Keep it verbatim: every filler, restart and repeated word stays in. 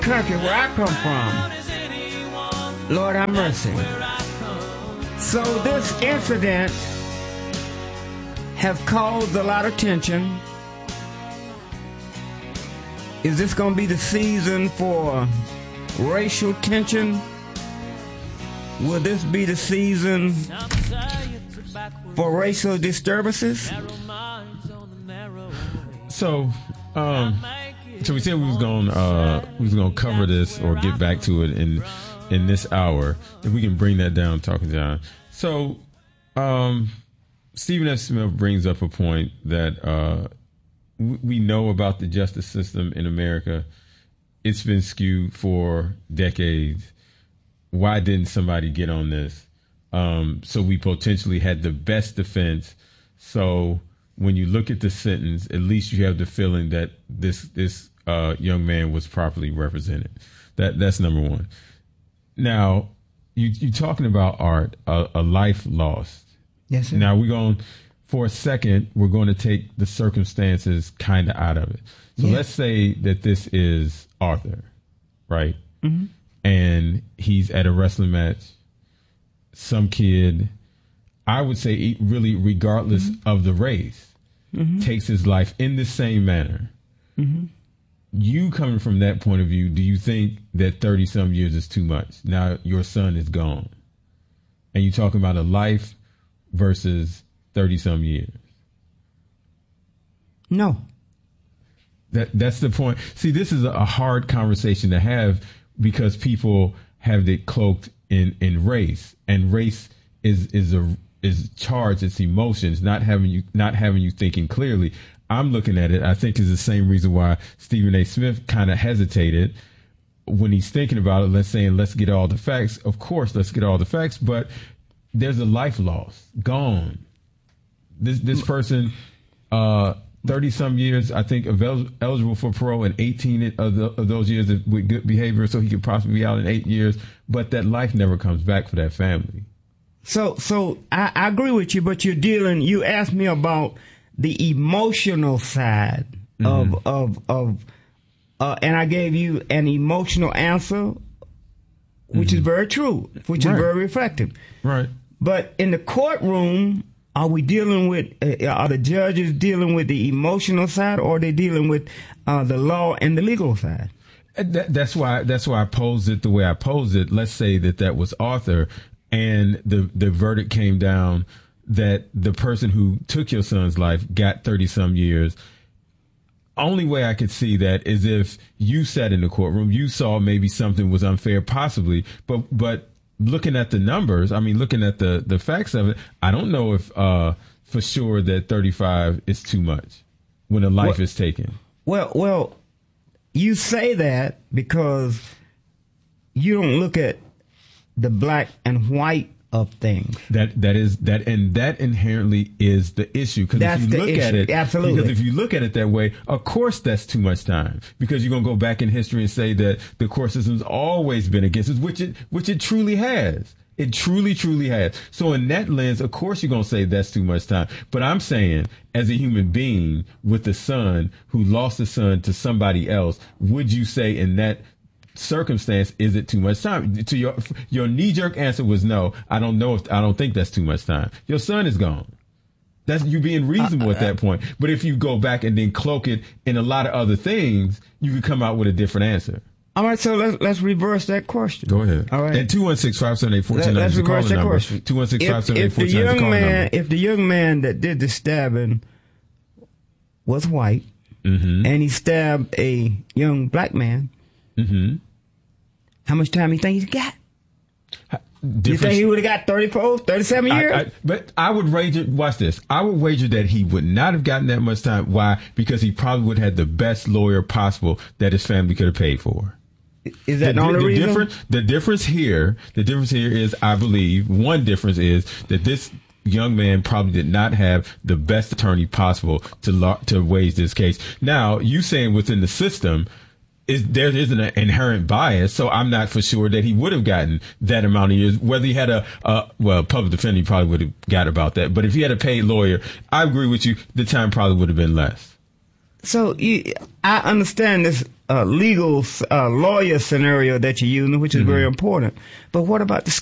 country where I come from, Lord have mercy. So this incident has caused a lot of tension. Is this going to be the season for racial tension? Will this be the season for racial disturbances? So, um, so we said we was going uh, we was going to cover this or get back to it in in this hour. If we can bring that down, Talking John. So, um, Stephen F. Smith brings up a point that uh, w- we know about the justice system in America. It's been skewed for decades. Why didn't somebody get on this? Um, so we potentially had the best defense. So when you look at the sentence, at least you have the feeling that this this uh, young man was properly represented. That that's number one. Now, you you talking about Art, a, a life lost. Yes, sir. Now we're going for a second. We're going to take the circumstances kind of out of it. So Yeah. let's say that this is Arthur, right? Mm-hmm. And he's at a wrestling match. Some kid, I would say, really, regardless mm-hmm. of the race, mm-hmm. takes his life in the same manner. Mm-hmm. You coming from that point of view, do you think that thirty some years is too much? Now your son is gone, and you're talking about a life versus thirty some years. No. That that's the point. See, this is a hard conversation to have because people have it cloaked in, in race, and race is is a is charged. It's emotions, not having you not having you thinking clearly. I'm looking at it. I think is the same reason why Stephen A. Smith kind of hesitated when he's thinking about it. Let's say, let's get all the facts. Of course, let's get all the facts, but there's a life lost, gone. This this person. Uh, thirty some years, I think, el- eligible for parole, and eighteen of, the, of those years with good behavior, so he could possibly be out in eight years. But that life never comes back for that family. So, so I, I agree with you, but you're dealing. You asked me about the emotional side mm-hmm. of of of, uh, and I gave you an emotional answer, which mm-hmm. is very true, which right. is very reflective. Right. But in the courtroom, are we dealing with, uh, are the judges dealing with the emotional side, or are they dealing with uh, the law and the legal side? That, that's why that's why I posed it the way I posed it. Let's say that that was Arthur, and the, the verdict came down that the person who took your son's life got thirty some years. Only way I could see that is if you sat in the courtroom, you saw maybe something was unfair, possibly, but but. Looking at the numbers, I mean, looking at the, the facts of it, I don't know if uh, for sure that thirty-five is too much when a life well, is taken. Well, well, you say that because you don't look at the black and white of things. That that is that, and that inherently is the issue. Because if you look issue. at it, absolutely. Because if you look at it that way, of course that's too much time. Because you're gonna go back in history and say that the court system's always been against us, which it which it truly has. It truly, truly has. So in that lens, of course you're gonna say that's too much time. But I'm saying, as a human being with a son who lost a son to somebody else, would you say in that circumstance, is it too much time? To your your knee jerk answer was no. I don't know if I don't think that's too much time. Your son is gone. That's you being reasonable uh, uh, at that point. But if you go back and then cloak it in a lot of other things, you could come out with a different answer. All right, so let's let's reverse that question. Go ahead. All right. And two one six, five seven eight, one four nine Let's is the reverse calling that number. question. two one six, five seven eight, one four nine is the young calling man, number. if the young man that did the stabbing was white, mm-hmm. and he stabbed a young black man, mm-hmm. how much time do you think he's got? Different. You think he would have got thirty-four, thirty-seven years? I, I, but I would wager, watch this, I would wager that he would not have gotten that much time. Why? Because he probably would have had the best lawyer possible that his family could have paid for. Is that the, the only the reason? Difference, the difference here, the difference here is, I believe, one difference is that this young man probably did not have the best attorney possible to lo- to wage this case. Now, you saying within the system, is there is an inherent bias, so I'm not for sure that he would have gotten that amount of years. Whether he had a, uh, well, public defender, he probably would have got about that. But if he had a paid lawyer, I agree with you, the time probably would have been less. So you, I understand this uh, legal uh, lawyer scenario that you're using, which is mm-hmm. very important. But what about the